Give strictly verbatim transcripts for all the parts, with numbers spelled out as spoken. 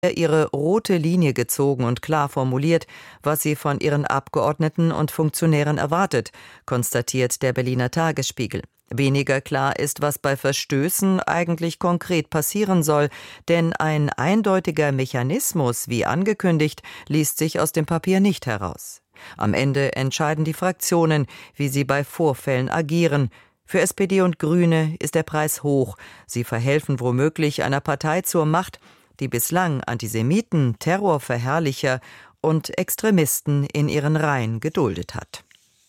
ihre rote Linie gezogen und klar formuliert, was sie von ihren Abgeordneten und Funktionären erwartet, konstatiert der Berliner Tagesspiegel. Weniger klar ist, was bei Verstößen eigentlich konkret passieren soll, denn ein eindeutiger Mechanismus, wie angekündigt, liest sich aus dem Papier nicht heraus. Am Ende entscheiden die Fraktionen, wie sie bei Vorfällen agieren. Für S P D und Grüne ist der Preis hoch. Sie verhelfen womöglich einer Partei zur Macht, die bislang Antisemiten, Terrorverherrlicher und Extremisten in ihren Reihen geduldet hat.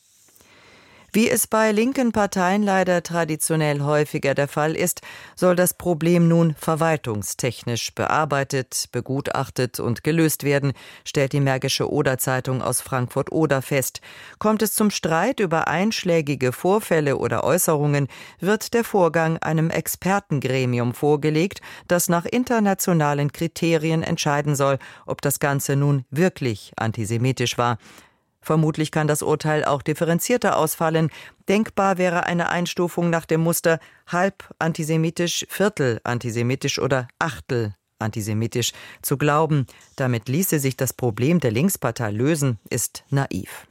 Wie es bei linken Parteien leider traditionell häufiger der Fall ist, soll das Problem nun verwaltungstechnisch bearbeitet, begutachtet und gelöst werden, stellt die Märkische Oder-Zeitung aus Frankfurt-Oder fest. Kommt es zum Streit über einschlägige Vorfälle oder Äußerungen, wird der Vorgang einem Expertengremium vorgelegt, das nach internationalen Kriterien entscheiden soll, ob das Ganze nun wirklich antisemitisch war. Vermutlich kann das Urteil auch differenzierter ausfallen. Denkbar wäre eine Einstufung nach dem Muster halb antisemitisch, viertel antisemitisch oder achtel antisemitisch. Zu glauben, damit ließe sich das Problem der Linkspartei lösen, ist naiv.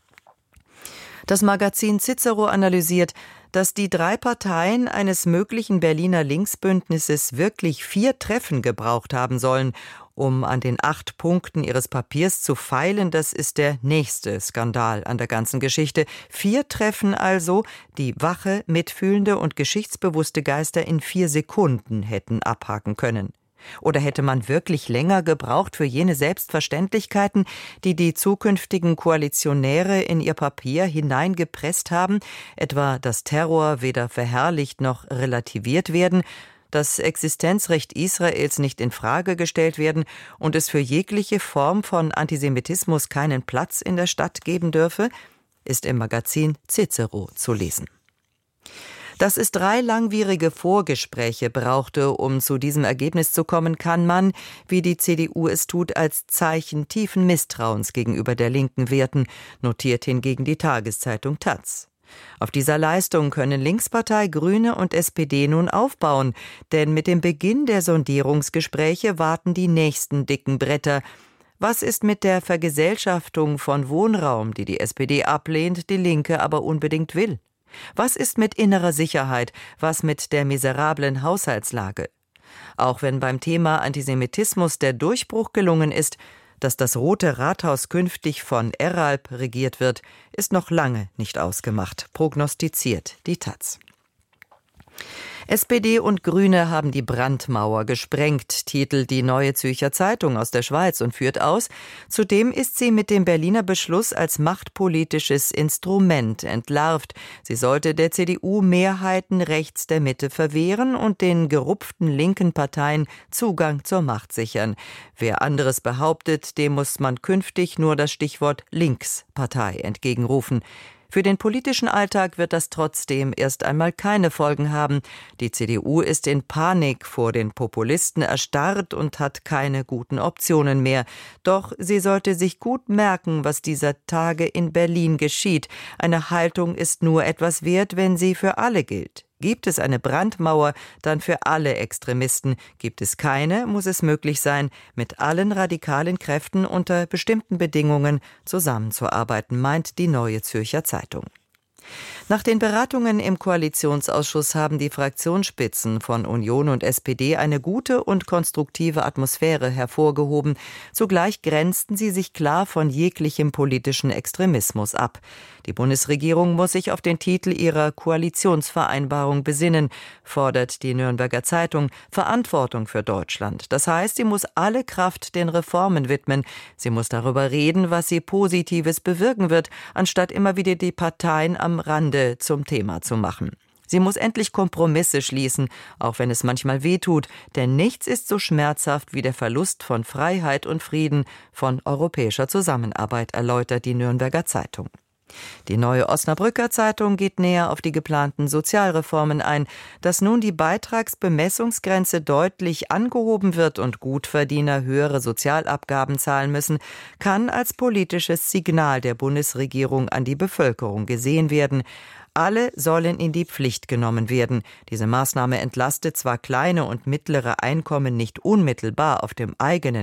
Das Magazin Cicero analysiert, dass die drei Parteien eines möglichen Berliner Linksbündnisses wirklich vier Treffen gebraucht haben sollen, um an den acht Punkten ihres Papiers zu feilen. Das ist der nächste Skandal an der ganzen Geschichte. Vier Treffen also, die wache, mitfühlende und geschichtsbewusste Geister in vier Sekunden hätten abhaken können. Oder hätte man wirklich länger gebraucht für jene Selbstverständlichkeiten, die die zukünftigen Koalitionäre in ihr Papier hineingepresst haben, etwa dass Terror weder verherrlicht noch relativiert werden, das Existenzrecht Israels nicht in Frage gestellt werden und es für jegliche Form von Antisemitismus keinen Platz in der Stadt geben dürfe, ist im Magazin Cicero zu lesen. Dass es drei langwierige Vorgespräche brauchte, um zu diesem Ergebnis zu kommen, kann man, wie die C D U es tut, als Zeichen tiefen Misstrauens gegenüber der Linken werten, notiert hingegen die Tageszeitung Taz. Auf dieser Leistung können Linkspartei, Grüne und S P D nun aufbauen, denn mit dem Beginn der Sondierungsgespräche warten die nächsten dicken Bretter. Was ist mit der Vergesellschaftung von Wohnraum, die die S P D ablehnt, die Linke aber unbedingt will? Was ist mit innerer Sicherheit? Was mit der miserablen Haushaltslage? Auch wenn beim Thema Antisemitismus der Durchbruch gelungen ist, dass das Rote Rathaus künftig von Eralb regiert wird, ist noch lange nicht ausgemacht, prognostiziert die Taz. S P D und Grüne haben die Brandmauer gesprengt, titelt die Neue Zürcher Zeitung aus der Schweiz und führt aus, zudem ist sie mit dem Berliner Beschluss als machtpolitisches Instrument entlarvt. Sie sollte der C D U Mehrheiten rechts der Mitte verwehren und den gerupften linken Parteien Zugang zur Macht sichern. Wer anderes behauptet, dem muss man künftig nur das Stichwort Linkspartei entgegenrufen. Für den politischen Alltag wird das trotzdem erst einmal keine Folgen haben. Die C D U ist in Panik vor den Populisten erstarrt und hat keine guten Optionen mehr. Doch sie sollte sich gut merken, was dieser Tage in Berlin geschieht. Eine Haltung ist nur etwas wert, wenn sie für alle gilt. Gibt es eine Brandmauer, dann für alle Extremisten. Gibt es keine, muss es möglich sein, mit allen radikalen Kräften unter bestimmten Bedingungen zusammenzuarbeiten, meint die Neue Zürcher Zeitung. Nach den Beratungen im Koalitionsausschuss haben die Fraktionsspitzen von Union und S P D eine gute und konstruktive Atmosphäre hervorgehoben. Zugleich grenzten sie sich klar von jeglichem politischen Extremismus ab. Die Bundesregierung muss sich auf den Titel ihrer Koalitionsvereinbarung besinnen, fordert die Nürnberger Zeitung, Verantwortung für Deutschland. Das heißt, sie muss alle Kraft den Reformen widmen. Sie muss darüber reden, was sie Positives bewirken wird, anstatt immer wieder die Parteien am Rande zum Thema zu machen. Sie muss endlich Kompromisse schließen, auch wenn es manchmal wehtut, denn nichts ist so schmerzhaft wie der Verlust von Freiheit und Frieden, von europäischer Zusammenarbeit, erläutert die Nürnberger Zeitung. Die Neue Osnabrücker Zeitung geht näher auf die geplanten Sozialreformen ein. Dass nun die Beitragsbemessungsgrenze deutlich angehoben wird und Gutverdiener höhere Sozialabgaben zahlen müssen, kann als politisches Signal der Bundesregierung an die Bevölkerung gesehen werden. Alle sollen in die Pflicht genommen werden. Diese Maßnahme entlastet zwar kleine und mittlere Einkommen nicht unmittelbar auf dem eigenen